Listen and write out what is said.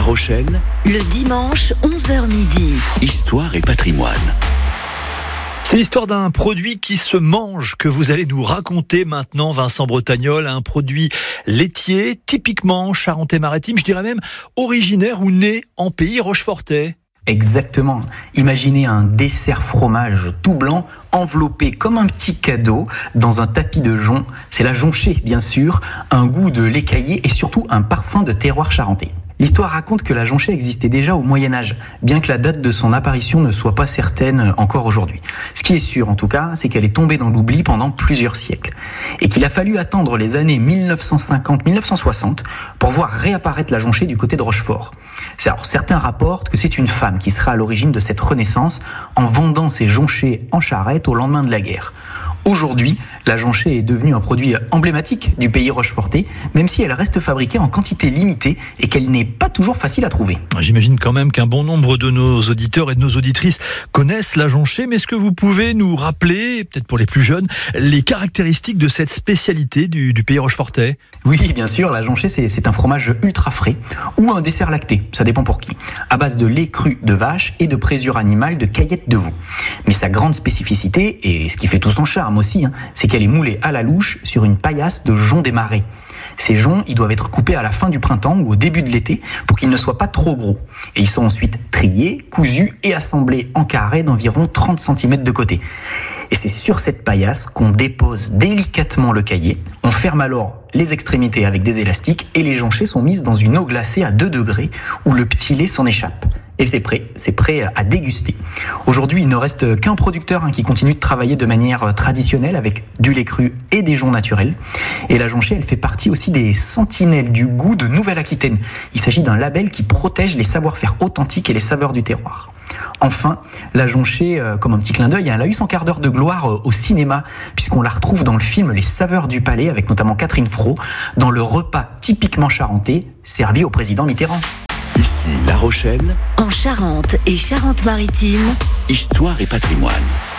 Rochelle, le dimanche 11h midi. Histoire et patrimoine. C'est l'histoire d'un produit qui se mange que vous allez nous raconter maintenant, Vincent Bretagnol, un produit laitier typiquement charentais-maritime, je dirais même originaire ou né en pays rochefortais. Exactement. Imaginez un dessert fromage tout blanc enveloppé comme un petit cadeau dans un tapis de jonc. C'est la jonchée, bien sûr, un goût de lait caillé et surtout un parfum de terroir charentais. L'histoire raconte que la jonchée existait déjà au Moyen-Âge, bien que la date de son apparition ne soit pas certaine encore aujourd'hui. Ce qui est sûr, en tout cas, c'est qu'elle est tombée dans l'oubli pendant plusieurs siècles. Et qu'il a fallu attendre les années 1950-1960 pour voir réapparaître la jonchée du côté de Rochefort. Alors, certains rapportent que c'est une femme qui sera à l'origine de cette renaissance en vendant ses jonchées en charrette au lendemain de la guerre. Aujourd'hui, la jonchée est devenue un produit emblématique du pays rochefortais, même si elle reste fabriquée en quantité limitée et qu'elle n'est pas toujours facile à trouver. J'imagine quand même qu'un bon nombre de nos auditeurs et de nos auditrices connaissent la jonchée, mais est-ce que vous pouvez nous rappeler, peut-être pour les plus jeunes, les caractéristiques de cette spécialité du pays rochefortais ? Oui, bien sûr, la jonchée c'est un fromage ultra frais ou un dessert lacté, ça dépend pour qui, à base de lait cru de vache et de présure animale de caillettes de veau. Mais sa grande spécificité, et ce qui fait tout son charme aussi, c'est qu'elle est moulée à la louche sur une paillasse de joncs des marais. Ces joncs, ils doivent être coupés à la fin du printemps ou au début de l'été pour qu'ils ne soient pas trop gros. Et ils sont ensuite triés, cousus et assemblés en carrés d'environ 30 cm de côté. Et c'est sur cette paillasse qu'on dépose délicatement le caillé. On ferme alors les extrémités avec des élastiques et les jonchées sont mises dans une eau glacée à 2 degrés où le petit lait s'en échappe. Et c'est prêt à déguster. Aujourd'hui, il ne reste qu'un producteur qui continue de travailler de manière traditionnelle avec du lait cru et des joncs naturels. Et la jonchée, elle fait partie aussi des sentinelles du goût de Nouvelle-Aquitaine. Il s'agit d'un label qui protège les savoir-faire authentiques et les saveurs du terroir. Enfin, la jonchée, comme un petit clin d'œil, elle a eu son quart d'heure de gloire au cinéma, puisqu'on la retrouve dans le film Les Saveurs du Palais, avec notamment Catherine Fro, dans le repas typiquement charentais servi au président Mitterrand. Ici La Rochelle, En Charente et Charente-Maritime, Histoire et patrimoine.